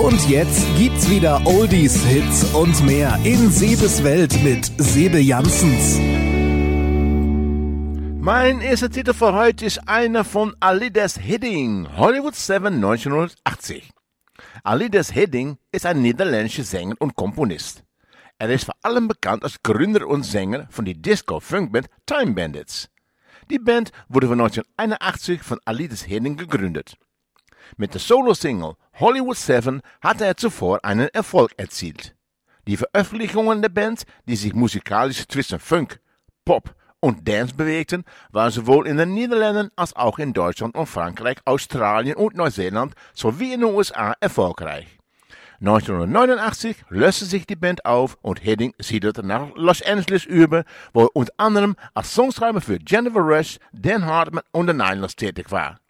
Und jetzt gibt's wieder Oldies, Hits und mehr in Sebes Welt mit Sebe Janssens. Mein erster Titel für heute ist einer von Alides Hidding, Hollywood 7 1980. Alides Hidding ist ein niederländischer Sänger und Komponist. Er ist vor allem bekannt als Gründer und Sänger von der Disco-Funkband Time Bandits. Die Band wurde von 1981 von Alides Hidding gegründet. Mit der Solo-Single Hollywood 7 hatte er zuvor einen Erfolg erzielt. Die Veröffentlichungen der Band, die sich musikalisch zwischen Funk, Pop und Dance bewegten, waren sowohl in den Niederlanden als auch in Deutschland und Frankreich, Australien und Neuseeland sowie in den USA erfolgreich. 1989 löste sich die Band auf und Hidding siedelte nach Los Angeles über, wo er unter anderem als Songschreiber für Jennifer Rush, Dan Hartman und The Nylons tätig war.